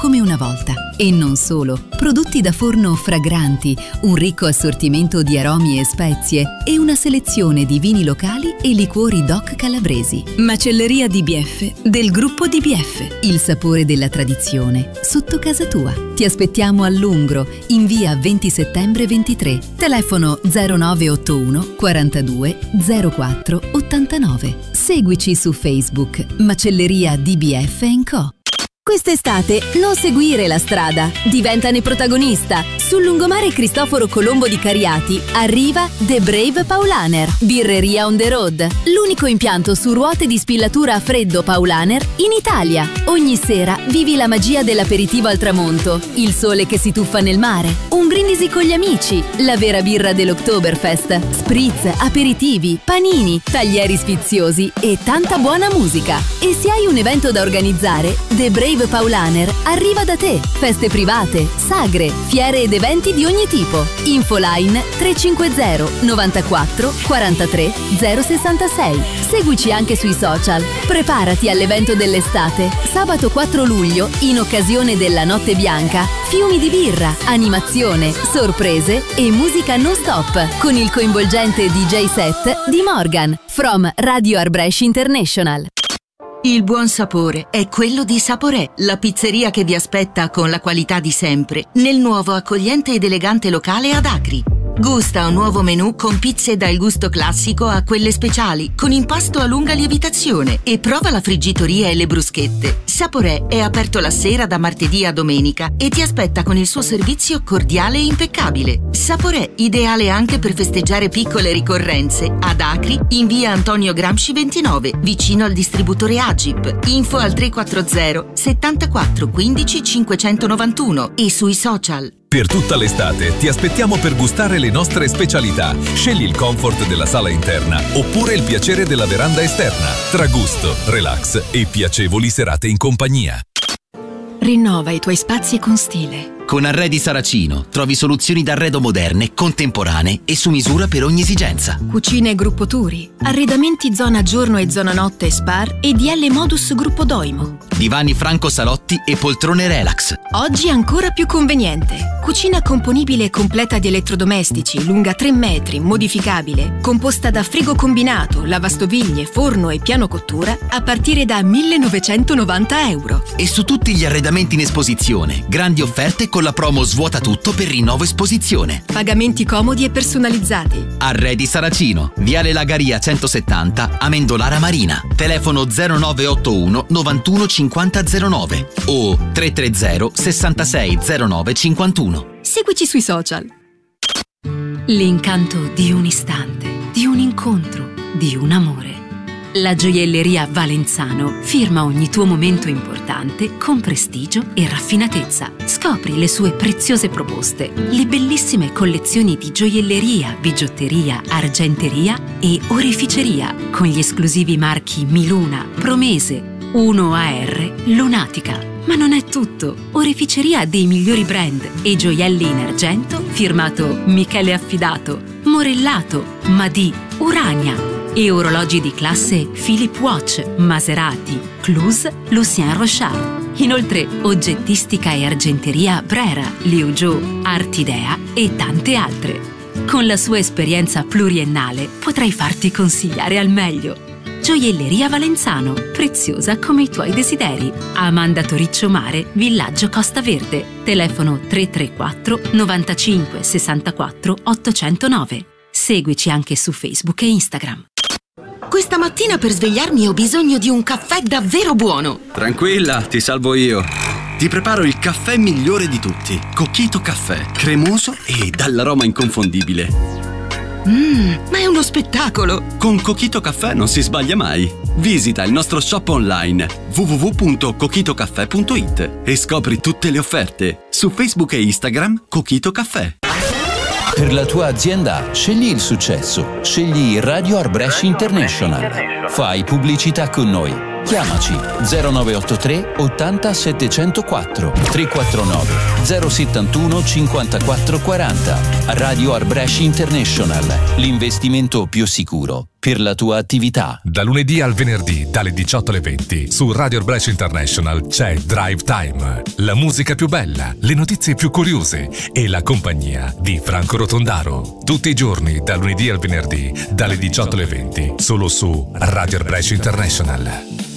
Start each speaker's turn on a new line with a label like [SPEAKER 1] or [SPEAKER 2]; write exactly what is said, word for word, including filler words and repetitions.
[SPEAKER 1] come una volta. E non solo, prodotti da forno fragranti, un ricco assortimento di aromi e spezie e una selezione di vini locali e liquori doc calabresi. Macelleria D B F del gruppo D B F. Il sapore della tradizione sotto casa tua. Ti aspettiamo a Lungro, in via venti settembre ventitré. Telefono zero nove otto uno quarantadue zero quattro ottantanove. Seguici su Facebook Macelleria D B F and Co. Quest'estate non seguire la strada, diventane protagonista. Sul lungomare Cristoforo Colombo di Cariati arriva The Brave Paulaner, birreria on the road, l'unico impianto su ruote di spillatura a freddo Paulaner in Italia. Ogni sera vivi la magia dell'aperitivo al tramonto, il sole che si tuffa nel mare, un brindisi con gli amici, la vera birra dell'Oktoberfest, spritz, aperitivi, panini, taglieri sfiziosi e tanta buona musica. E se hai un evento da organizzare, The Brave Paulaner arriva da te. Feste private, sagre, fiere ed eventi di ogni tipo. Infoline tre cinque zero novantaquattro quarantatré zero sessantasei. Seguici anche sui social. Preparati all'evento dell'estate. Sabato quattro luglio, in occasione della Notte Bianca, fiumi di birra, animazione, sorprese e musica non stop con il coinvolgente D J set di Morgan from Radio Arbresh International. Il buon sapore è quello di Saporè, la pizzeria che vi aspetta con la qualità di sempre nel nuovo accogliente ed elegante locale ad Acri. Gusta un nuovo menù con pizze dal gusto classico a quelle speciali, con impasto a lunga lievitazione, e prova la friggitoria e le bruschette. Saporè è aperto la sera da martedì a domenica e ti aspetta con il suo servizio cordiale e impeccabile. Saporè, ideale anche per festeggiare piccole ricorrenze, ad Acri, in via Antonio Gramsci ventinove, vicino al distributore Agip. Info al tre quattro zero settantaquattro quindici cinquecentonovantuno e sui social.
[SPEAKER 2] Per tutta l'estate ti aspettiamo per gustare le nostre specialità. Scegli il comfort della sala interna oppure il piacere della veranda esterna. Tra gusto, relax e piacevoli serate in compagnia.
[SPEAKER 3] Rinnova i tuoi spazi con stile.
[SPEAKER 4] Con Arredi Saracino trovi soluzioni d'arredo moderne, contemporanee e su misura per ogni esigenza.
[SPEAKER 3] Cucine Gruppo Turi, arredamenti zona giorno e zona notte Spar e D L Modus Gruppo Doimo.
[SPEAKER 4] Divani Franco Salotti e poltrone relax.
[SPEAKER 3] Oggi ancora più conveniente. Cucina componibile completa di elettrodomestici, lunga tre metri, modificabile, composta da frigo combinato, lavastoviglie, forno e piano cottura a partire da millenovecentonovanta euro.
[SPEAKER 4] E su tutti gli arredamenti in esposizione, grandi offerte con la promo Svuota tutto per rinnovo esposizione.
[SPEAKER 3] Pagamenti comodi e personalizzati.
[SPEAKER 4] Arredi Saracino, Viale Lagaria centosettanta, Amendolara Marina. Telefono zero nove otto uno novantuno cinquanta zero nove o tre tre zero sessantasei zero nove cinquantuno.
[SPEAKER 3] Seguici sui social.
[SPEAKER 1] L'incanto di un istante, di un incontro, di un amore. La gioielleria Valenzano firma ogni tuo momento importante con prestigio e raffinatezza. Scopri le sue preziose proposte, le bellissime collezioni di gioielleria, bigiotteria, argenteria e oreficeria con gli esclusivi marchi Miluna, Promese, uno A R, Lunatica. Ma non è tutto. Oreficeria ha dei migliori brand e gioielli in argento firmato Michele Affidato, Morellato, Madì, Urania e orologi di classe Philip Watch, Maserati, Cluse, Lucien Rochard. Inoltre oggettistica e argenteria Brera, Liu Zhou, Artidea e tante altre. Con la sua esperienza pluriennale potrai farti consigliare al meglio. Gioielleria Valenzano, preziosa come i tuoi desideri. Amanda Toriccio Mare, Villaggio Costa Verde. Telefono tre tre quattro novantacinque sessantaquattro ottocentonove. Seguici anche su Facebook e Instagram.
[SPEAKER 5] Questa mattina per svegliarmi ho bisogno di un caffè davvero buono.
[SPEAKER 6] Tranquilla, ti salvo io. Ti preparo il caffè migliore di tutti. Coquito Caffè, cremoso e dall'aroma inconfondibile.
[SPEAKER 5] Mmm, ma è uno spettacolo!
[SPEAKER 6] Con Coquito Caffè non si sbaglia mai. Visita il nostro shop online w w w punto coquito caffè punto it e scopri tutte le offerte. Su Facebook e Instagram Coquito Caffè.
[SPEAKER 7] Per la tua azienda scegli il successo. Scegli Radio Arbresh International. Fai pubblicità con noi. Chiamaci zero nove otto tre ottanta settecentoquattro tre quattro nove zero settantuno cinquantaquattro quaranta. Radio Arbresh International, l'investimento più sicuro per la tua attività.
[SPEAKER 2] Da lunedì al venerdì, dalle diciotto alle venti, su Radio Arbresh International c'è Drive Time. La musica più bella, le notizie più curiose e la compagnia di Franco Rotondaro. Tutti i giorni, da lunedì al venerdì, dalle diciotto alle venti, solo su Radio Arbresh International.